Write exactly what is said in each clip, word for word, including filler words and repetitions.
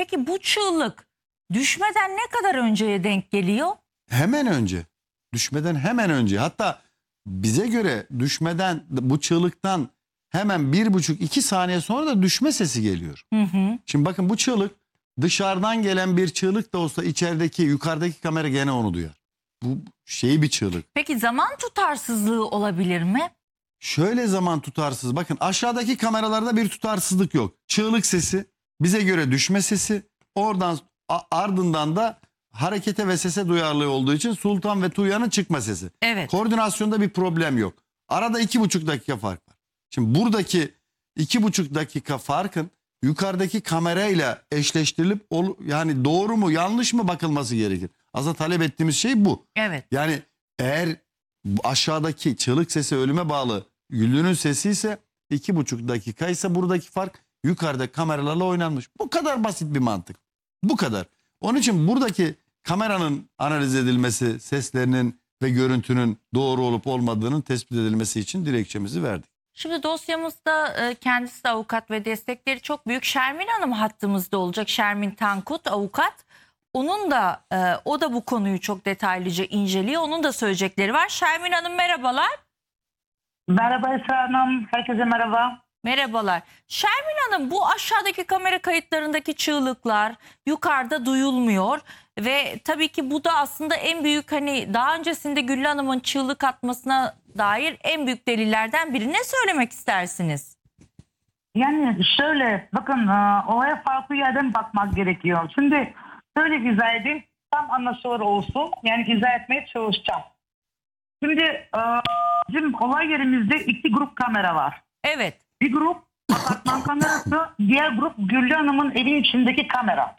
Peki bu çığlık düşmeden ne kadar önceye denk geliyor? Hemen önce. Düşmeden hemen önce. Hatta bize göre düşmeden, bu çığlıktan hemen bir buçuk iki saniye sonra da düşme sesi geliyor. Hı hı. Şimdi bakın, bu çığlık dışarıdan gelen bir çığlık da olsa içerideki, yukarıdaki kamera gene onu duyar. Bu şey bir çığlık. Peki zaman tutarsızlığı olabilir mi? Şöyle zaman tutarsız. Bakın, aşağıdaki kameralarda bir tutarsızlık yok. Çığlık sesi, bize göre düşme sesi, oradan ardından da harekete ve sese duyarlı olduğu için Sultan ve Tuğya'nın çıkma sesi. Evet. Koordinasyonda bir problem yok. Arada iki buçuk dakika fark var. Şimdi buradaki iki buçuk dakika farkın yukarıdaki kamerayla eşleştirilip yani doğru mu yanlış mı bakılması gerekir. Aslında talep ettiğimiz şey bu. Evet. Yani eğer aşağıdaki çığlık sesi ölüme bağlı, Güllü'nün sesi ise iki buçuk dakika ise buradaki fark yukarıda kameralarla oynanmış. Bu kadar basit bir mantık. Bu kadar. Onun için buradaki kameranın analiz edilmesi, seslerinin ve görüntünün doğru olup olmadığının tespit edilmesi için dilekçemizi verdik. Şimdi dosyamızda e, kendisi de avukat ve destekleri çok büyük. Şermin Hanım hattımızda olacak. Şermin Tankut avukat. Onun da e, o da bu konuyu çok detaylıca inceliyor. Onun da söyleyecekleri var. Şermin Hanım merhabalar. Merhaba Esra Hanım. Herkese merhaba. Merhabalar. Şermin Hanım, bu aşağıdaki kamera kayıtlarındaki çığlıklar yukarıda duyulmuyor. Ve tabii ki bu da aslında en büyük, hani daha öncesinde Güllü Hanım'ın çığlık atmasına dair en büyük delillerden biri. Ne söylemek istersiniz? Yani şöyle bakın, olaya farklı yerden bakmak gerekiyor. Şimdi şöyle izah edeyim, tam anlaşılır olsun. Yani izah etmeye çalışacağım. Şimdi bizim olay yerimizde iki grup kamera var. Evet. Bir grup apartman kamerası, diğer grup Güllü Hanım'ın evin içindeki kamera.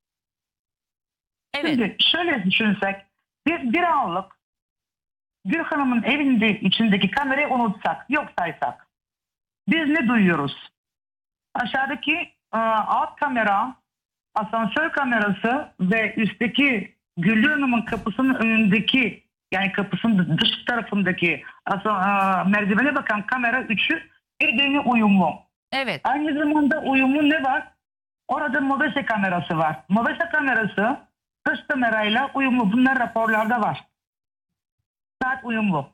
Evet. Şimdi şöyle düşünsek, biz bir anlık Gül Hanım'ın evinde içindeki kamerayı unutsak, yok saysak, biz ne duyuyoruz? Aşağıdaki e, alt kamera, asansör kamerası ve üstteki Güllü Hanım'ın kapısının önündeki, yani kapısının dış tarafındaki asa, e, merdivene bakan kamera üçü birbirine uyumlu. Evet. Aynı zamanda uyumlu ne var? Orada Mobese kamerası var. Mobese kamerası dış kamerayla uyumlu. Bunlar raporlarda var. Saat uyumlu.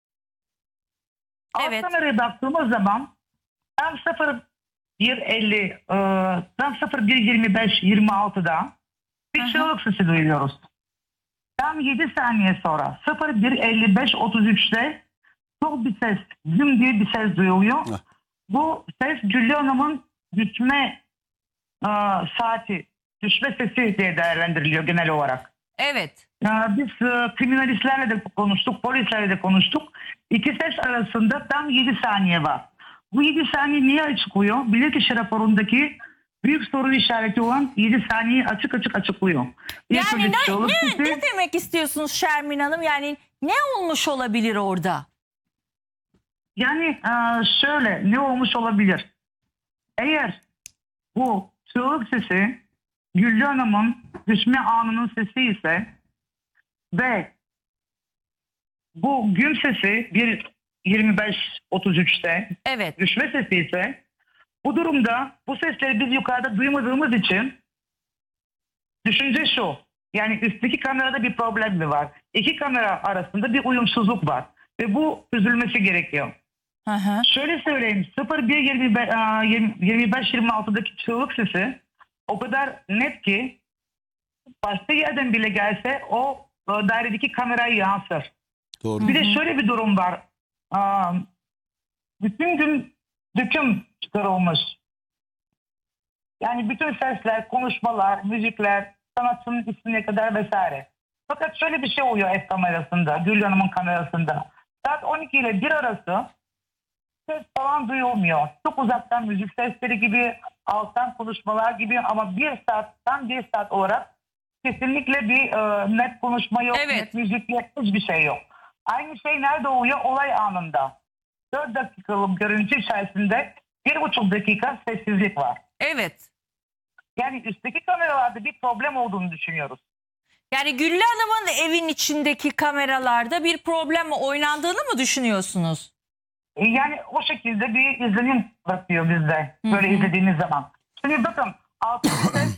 Evet. Alt kameraya baktığımız zaman tam sıfır bir elli, e, tam sıfır bir yirmi beş yirmi altıda bir çığlık sesi duyuyoruz. Tam yedi saniye sonra sıfır bir elli beş otuz üçte çok bir ses, züm diye bir ses duyuluyor. Heh. Bu ses Güllü Hanım'ın düşme e, saati, düşme sesi diye değerlendiriliyor genel olarak. Evet. Ee, Biz e, kriminalistlerle de konuştuk, polislerle de konuştuk. İki ses arasında tam yedi saniye var. Bu yedi saniye niye açıklıyor? Bilirkişi raporundaki büyük soru işareti olan yedi saniyeyi açık açık açıklıyor. Bir Yani çocuk ne, çığlık ne, sesi- ne demek istiyorsunuz Şermin Hanım? Yani ne olmuş olabilir orada? Yani e, şöyle, ne olmuş olabilir? Eğer bu çığlık sesi Güllü Hanım'ın düşme anının sesi ise ve bu gün sesi bir yirmi beş otuz üçte Evet. düşme sesi ise, bu durumda bu sesleri biz yukarıda duymadığımız için düşünce şu: yani üstteki kamerada bir problem mi var? İki kamera arasında bir uyumsuzluk var ve bu çözülmesi gerekiyor. Hı hı. Şöyle söyleyeyim, sıfır bir yirmi beş yirmi altıdaki çığlık sesi o kadar net ki başka yerden bile gelse o e, dairedeki kamerayı yansır. Doğru. Bir de şöyle bir durum var. Aa, bütün gün döküm çıkarılmış. Yani bütün sesler, konuşmalar, müzikler, sanatçının ismine kadar vesaire. Fakat şöyle bir şey oluyor ev kamerasında, Güllü Hanım'ın kamerasında. Saat on iki ile bir arası ses falan duyulmuyor. Çok uzaktan müzik sesleri gibi, alttan konuşmalar gibi, ama bir saat, tam bir saat olarak kesinlikle bir e, net konuşma yok, Evet. net müzik yok, hiçbir şey yok. Aynı şey nerede oluyor? Olay anında. dört dakikalık görüntü içerisinde bir buçuk dakika sessizlik var. Evet. Yani üstteki kameralarda bir problem olduğunu düşünüyoruz. Yani Güllü Hanım'ın evin içindeki kameralarda bir problemle oynandığını mı düşünüyorsunuz? E, Yani o şekilde bir izlenim bırakıyor bizde. Böyle Hı hı. izlediğimiz zaman. Şimdi bakın, alttaki ses